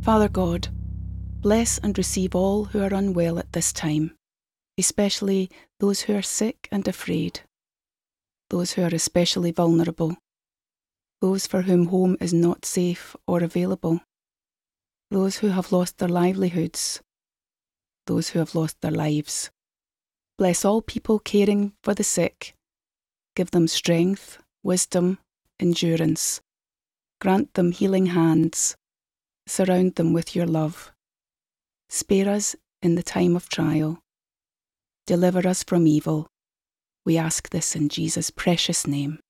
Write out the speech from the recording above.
Father God, bless and receive all who are unwell at this time, especially those who are sick and afraid, those who are especially vulnerable, those for whom home is not safe or available, those who have lost their livelihoods, those who have lost their lives. Bless all people caring for the sick. Give them strength, wisdom, endurance. Grant them healing hands. Surround them with your love. Spare us in the time of trial. Deliver us from evil. We ask this in Jesus' precious name.